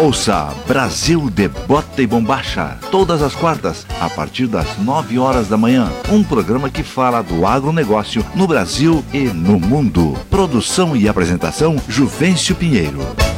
Ouça Brasil de Bota e Bombacha, todas as quartas, a partir das 9 horas da manhã. Um programa que fala do agronegócio no Brasil e no mundo. Produção e apresentação, Juvencio Pinheiro.